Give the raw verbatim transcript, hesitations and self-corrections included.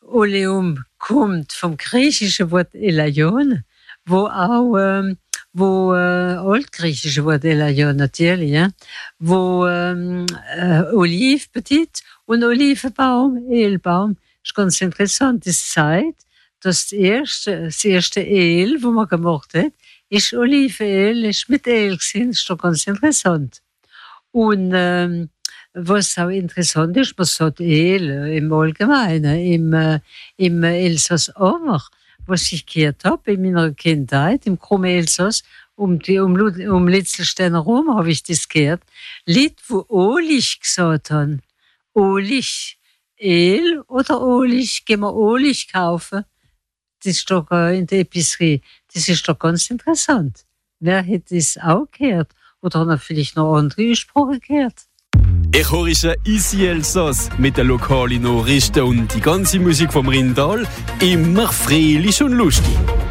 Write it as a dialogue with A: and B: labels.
A: Oleum kommt vom griechischen Wort Elaion, wo auch ähm, wo äh, altgriechische Wort Elaion natürlich, ja, wo ähm, äh, Olive bedeutet und Olivenbaum, Ölbaum. Das ist ganz interessant. Das zeigt, dass das erste, das erste Öl, das man gemacht hat, ist Olivenöl, ist mit Öl gewesen. Das ist doch ganz interessant. Und ähm, was auch interessant ist, man sagt Öl im Allgemeinen, im, äh, im Elsass aber, was ich gehört habe in meiner Kindheit, im krummen Elsass, um, die, um, um Litzelsteiner rum habe ich das gehört, Lied, wo Olich gesagt haben. Olich, Öl oder Olich, gehen wir Olich kaufen. Das ist doch äh, in der Epicerie, das ist doch ganz interessant. Wer hätte das auch gehört? Oder haben vielleicht noch andere Sprachen gehört?
B: Ich höre Ici Elsass mit den lokalen Nachrichten und die ganze Musik vom Rindal immer fröhlich und lustig.